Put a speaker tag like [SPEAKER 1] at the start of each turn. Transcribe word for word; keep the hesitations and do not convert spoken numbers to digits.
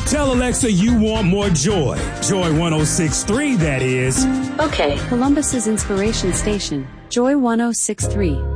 [SPEAKER 1] Tell Alexa you want more joy. Joy one oh six point three, that is.
[SPEAKER 2] Okay.
[SPEAKER 3] Columbus's inspiration station, Joy one oh six point three.